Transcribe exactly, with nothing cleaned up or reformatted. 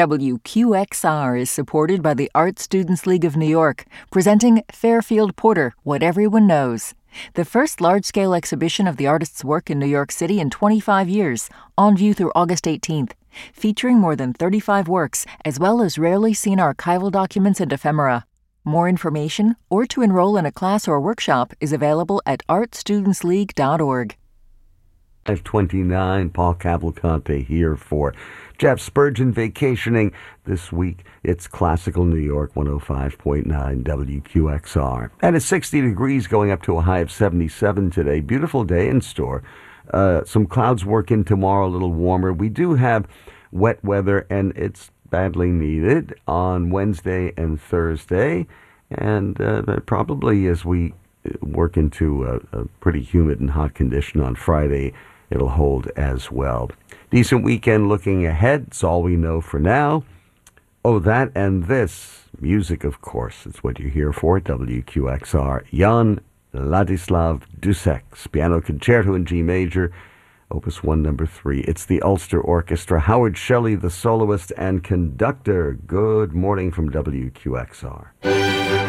W Q X R is supported by the Art Students League of New York, presenting Fairfield Porter, What Everyone Knows, the first large-scale exhibition of the artist's work in New York City in twenty-five years, on view through August eighteenth, featuring more than thirty-five works, as well as rarely seen archival documents and ephemera. More information, or to enroll in a class or workshop, is available at art students league dot org. five twenty-nine, Paul Cavalcante here for Jeff Spurgeon vacationing this week. It's Classical New York, one oh five point nine W Q X R. And it's sixty degrees, going up to a high of seventy-seven today. Beautiful day in store. Uh, some clouds work in tomorrow, a little warmer. We do have wet weather, and it's badly needed on Wednesday and Thursday. And uh, probably as we work into a, a pretty humid and hot condition on Friday, it'll hold as well. Decent weekend looking ahead. It's all we know for now. Oh, that and this. Music, of course. It's what you're here for. W Q X R. Jan Ladislav Dussek's Piano Concerto in G Major, Opus one, number three. It's the Ulster Orchestra. Howard Shelley, the soloist and conductor. Good morning from W Q X R.